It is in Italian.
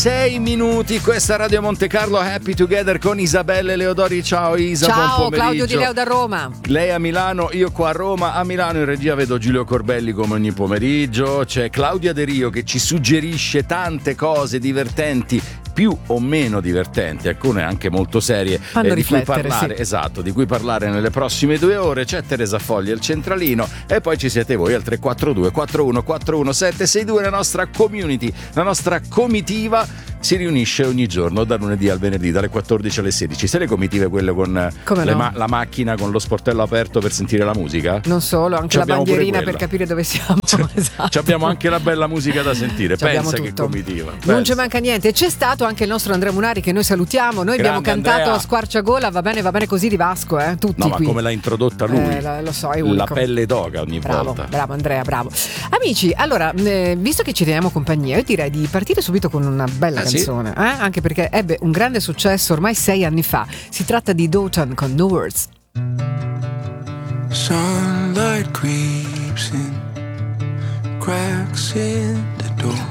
6 minuti, questa Radio Monte Carlo, Happy Together con Isabelle Leodori. Ciao Isa, buon Ciao, pomeriggio. Claudio Di Leo da Roma. Lei a Milano, io qua a Roma. A Milano in regia vedo Giulio Corbelli come ogni pomeriggio. C'è Claudia De Rio che ci suggerisce tante cose divertenti, più o meno divertenti, alcune anche molto serie, di cui parlare, sì. Esatto, di cui parlare nelle prossime 2 ore. C'è Teresa Fogli al centralino e poi ci siete voi al 342 41 41 762. La nostra community, la nostra comitiva si riunisce ogni giorno da lunedì al venerdì dalle 14 alle 16. Sai le comitive quelle con la macchina con lo sportello aperto per sentire la musica? Non solo, anche la bandierina per capire dove siamo. Esatto. Abbiamo anche la bella musica da sentire. Pensa che comitiva. Non ci manca niente. C'è stato anche il nostro Andrea Munari che noi salutiamo. Noi abbiamo cantato Andrea. A squarciagola, va bene così di Vasco, tutti. No, ma qui. come l'ha introdotta lui? Lo so, è unico. La pelle d'oca ogni volta. Bravo Andrea, bravo. Amici, allora, visto che ci teniamo compagnia, io direi di partire subito con una bella canzone, sì? Anche perché ebbe un grande successo ormai 6 anni fa. Si tratta di Dotan con No Words. Sunlight creeps in, cracks in the door.